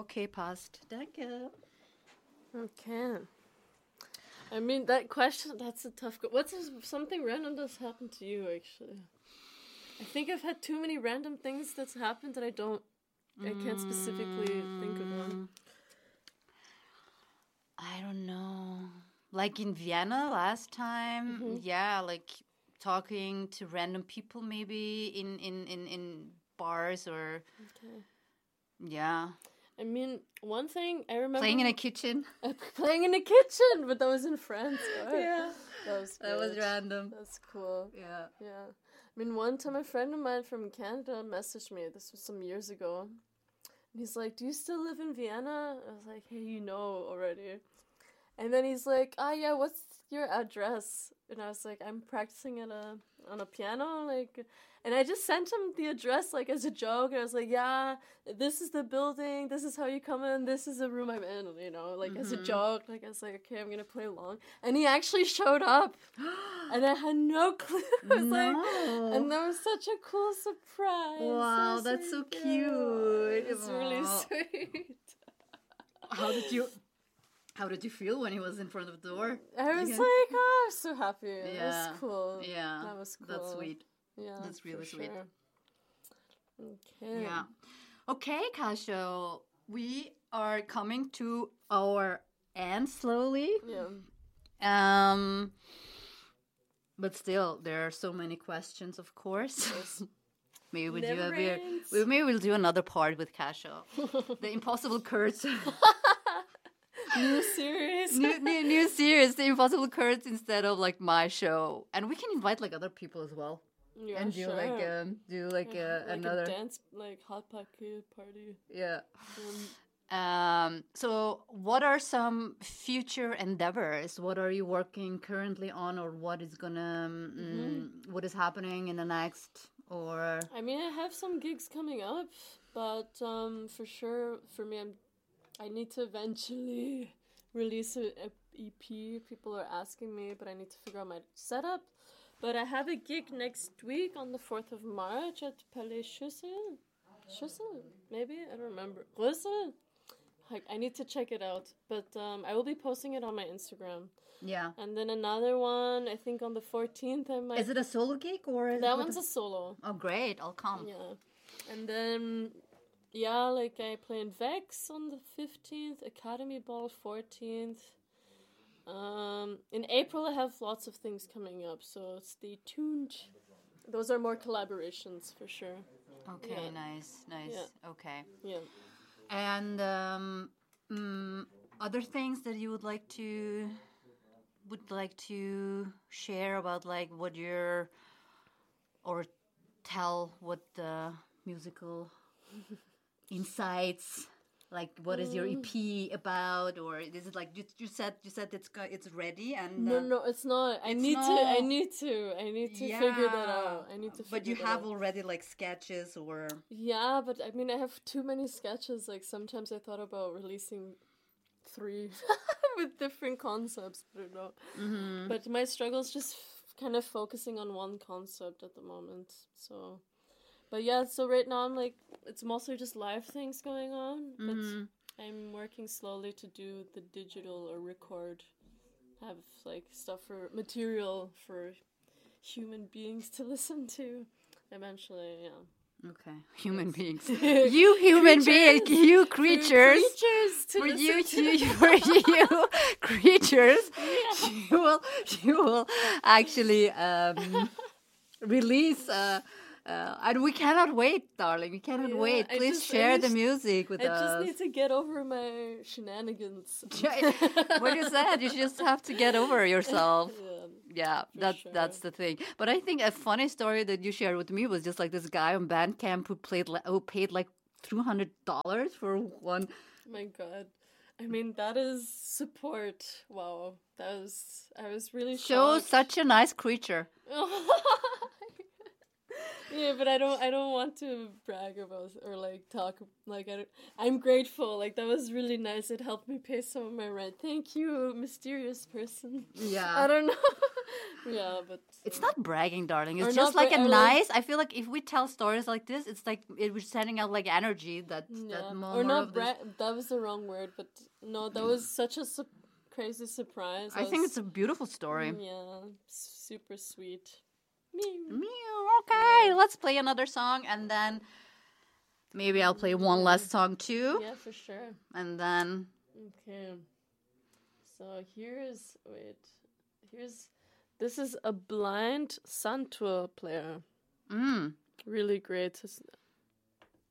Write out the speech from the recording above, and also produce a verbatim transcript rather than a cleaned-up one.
Okay, passt. Danke. Okay. I mean, that question, that's a tough question. What's something random that's happened to you, actually? I think I've had too many random things that's happened that I don't, I can't specifically think of one. I don't know. Like in Vienna last time, Mm-hmm. yeah, like talking to random people maybe in, in, in, in bars or, Okay. yeah. I mean, one thing I remember... Playing in a kitchen. Playing in a kitchen, but that was in France, right? Yeah. That was good. That was random. That's cool. Yeah. Yeah. I mean, one time a friend of mine from Canada messaged me, this was some years ago, and he's like, do you still live in Vienna? I was like, hey, you know already. And then he's like, ah, yeah, what's your address? And I was like, I'm practicing at a on a piano, like, and I just sent him the address, like, as a joke, and I was like, yeah, this is the building, this is how you come in, this is the room I'm in, you know, like, mm-hmm. as a joke, like, I was like, okay, I'm gonna play along, and he actually showed up, and I had no clue. I was no. like, and that was such a cool surprise. Wow, that's so cute. It's really sweet. How did you... How did you feel when he was in front of the door? I was like, oh, I'm so happy. Yeah. It was cool. Yeah. That was cool. That's sweet. Yeah. That's really sweet. Sure. Okay. Yeah. Okay, Kasia. We are coming to our end slowly. Yeah. Um, but still, there are so many questions, of course. Yes. Maybe we'll Never do a ends. we, maybe we'll do another part with Kasia. The Impossible Kurtz. New series. new, new new series, The Impossible Kurtz, instead of like my show, and we can invite like other people as well. Yeah, and do sure. like um do like, yeah, uh, like another a dance, like hot pocket party. Yeah. Um, Um. So, what are some future endeavors? What are you working currently on, or what is gonna um, mm-hmm. what is happening in the next? Or I mean, I have some gigs coming up, but um, for sure, for me, I'm. I need to eventually release an E P. People are asking me, but I need to figure out my setup. But I have a gig next week on the fourth of March at Palais Schüssel. Schüssel? Maybe? I don't remember. Rüssel? I, I need to check it out. But um, I will be posting it on my Instagram. yeah, And then another one, I think on the fourteenth, I might... is it a solo gig or is That it one's a solo. Oh, great! I'll come. Yeah. And then... Yeah, like I play in Vex on the fifteenth, Academy Ball fourteenth. Um, in April I have lots of things coming up, so stay tuned. Those are more collaborations for sure. Okay, Yeah. nice, nice. Yeah. Okay. Yeah. And um, mm, other things that you would like to would like to share about, like what you're, or tell what the musical insights, like what is your E P about, or is it like you, you said you said it's go, it's ready and No, uh, no, it's not. I it's need not. to. I need to. I need to figure that Yeah. out. I need to. But Figure you that have out. already like sketches or Yeah, but I mean, I have too many sketches. Like sometimes I thought about releasing three with different concepts, but no. mm-hmm. But my struggle is just f- kind of focusing on one concept at the moment. So, but yeah, so right now I'm like, it's mostly just live things going on. But mm-hmm. I'm working slowly to do the digital or record, have like stuff for material for human beings to listen to. Eventually, yeah. Okay, human beings. You human beings, you creatures. Creatures to For listen you, to. you, for you creatures, you will, you will actually um, release. Uh, uh, and we cannot wait, darling. We cannot Yeah, wait. I Please just- I share the just- music with I us. just need to get over my shenanigans. What you said, you just have to get over yourself. Yeah. Yeah, that's sure. that's the thing. But I think a funny story that you shared with me was just like this guy on Bandcamp who played li- who paid like two hundred dollars for one. My God. I mean, that is support. Wow. That was, I was really So shocked. such a nice creature. Yeah, but I don't. I don't want to brag about or like talk. Like I don't, I'm grateful. Like that was really nice. It helped me pay some of my rent. Thank you, mysterious person. Yeah. I don't know. Yeah, but It's not bragging, darling. It's Or just not like bra- a or like- nice. I feel like if we tell stories like this, it's like it was sending out like energy. That yeah, that more, or more not of this. bra- That was the wrong word, but no, that was such a su- crazy surprise. I think it's a beautiful story. yeah, super sweet. Meow. Meow. Okay, let's play another song, and then maybe I'll play one last song too, Yeah, for sure. and then Okay. So here's wait. Here's this is a blind Santur player. mm, Really great. His,